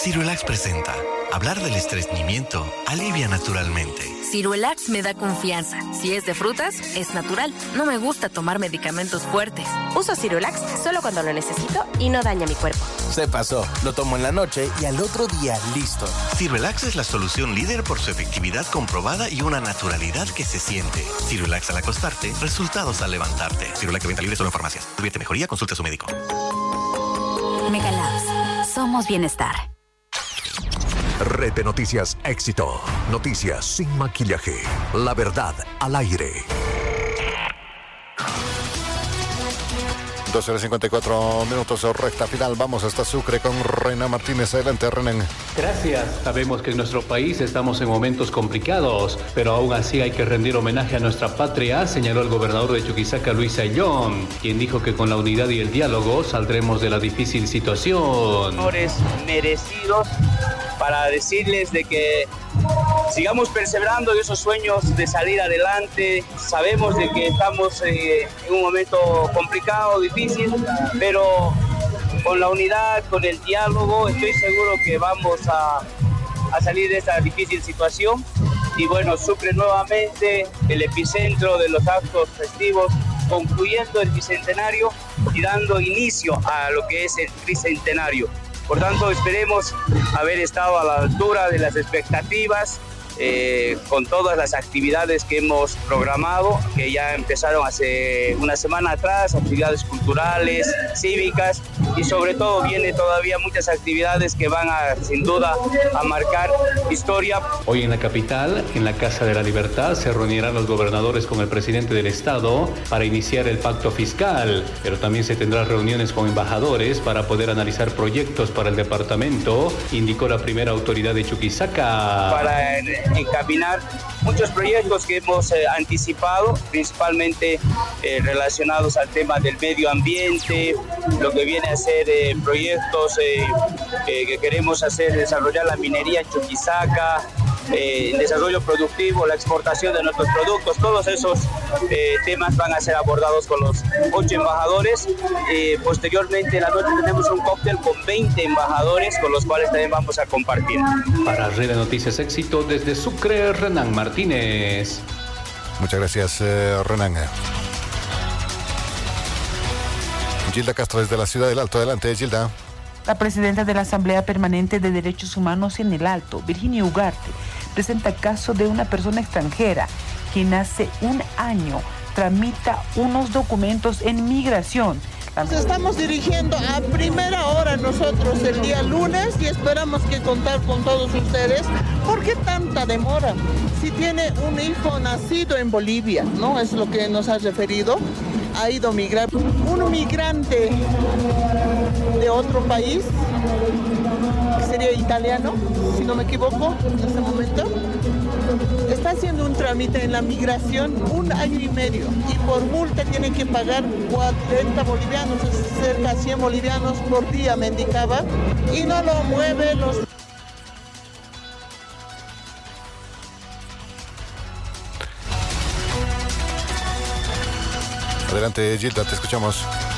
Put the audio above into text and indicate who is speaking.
Speaker 1: Ciruelax presenta. Hablar del estreñimiento alivia naturalmente.
Speaker 2: Ciruelax me da confianza. Si es de frutas, es natural. No me gusta tomar medicamentos fuertes.
Speaker 3: Uso Ciruelax solo cuando lo necesito y no daña mi cuerpo.
Speaker 4: Se pasó. Lo tomo en la noche y al otro día listo.
Speaker 1: Ciruelax es la solución líder por su efectividad comprobada y una naturalidad que se siente. Ciruelax al acostarte, resultados al levantarte. Ciruelax de venta libre solo en farmacias. Advierte mejoría, consulte a su médico.
Speaker 5: Megalabs. Somos bienestar.
Speaker 6: Red de Noticias Éxito. Noticias sin maquillaje. La verdad al aire.
Speaker 7: 12:54, recta final. Vamos hasta Sucre con Renan Martínez. Adelante, Renan.
Speaker 8: Gracias. Sabemos que en nuestro país estamos en momentos complicados, pero aún así hay que rendir homenaje a nuestra patria, señaló el gobernador de Chuquisaca, Luis Ayllón, quien dijo que con la unidad y el diálogo saldremos de la difícil situación.
Speaker 9: Merecidos para decirles de que sigamos perseverando en esos sueños de salir adelante. Sabemos de que estamos en un momento complicado, difícil, pero con la unidad, con el diálogo, estoy seguro que vamos a salir de esta difícil situación. Y bueno, Sucre nuevamente el epicentro de los actos festivos, concluyendo el bicentenario y dando inicio a lo que es el tricentenario. Por tanto, esperemos haber estado a la altura de las expectativas con todas las actividades que hemos programado, que ya empezaron hace una semana atrás, actividades culturales, cívicas, y sobre todo viene todavía muchas actividades que van sin duda a marcar historia.
Speaker 8: Hoy en la capital, en la Casa de la Libertad, se reunirán los gobernadores con el presidente del Estado para iniciar el pacto fiscal, pero también se tendrán reuniones con embajadores para poder analizar proyectos para el departamento, indicó la primera autoridad de Chuquisaca.
Speaker 9: Para encaminar muchos proyectos que hemos anticipado, principalmente relacionados al tema del medio ambiente, lo que viene a ser proyectos que queremos desarrollar la minería en Chuquisaca, el desarrollo productivo, la exportación de nuestros productos. Todos esos temas van a ser abordados con los 8 embajadores. Posteriormente en la noche tenemos un cóctel con 20 embajadores con los cuales también vamos a compartir.
Speaker 8: Para Red de Noticias Éxito, desde Sucre, Renan Martínez.
Speaker 7: Muchas gracias, Renan. Gilda Castro desde la ciudad del Alto. Adelante, Gilda.
Speaker 10: La presidenta de la Asamblea Permanente de Derechos Humanos en el Alto, Virginia Ugarte, presenta el caso de una persona extranjera quien hace un año tramita unos documentos en migración.
Speaker 11: Nos estamos dirigiendo a primera hora nosotros el día lunes y esperamos que contar con todos ustedes. ¿Por qué tanta demora? Si tiene un hijo nacido en Bolivia, ¿no? Es lo que nos ha referido. Ha ido a migrar. Un migrante de otro país, que sería italiano, si no me equivoco, en este momento, está haciendo un trámite en la migración 1 año y medio y por multa tiene que pagar 40 bolivianos, es cerca de 100 bolivianos por día, me indicaba, y no lo mueve los...
Speaker 7: Adelante, Gilda, te escuchamos.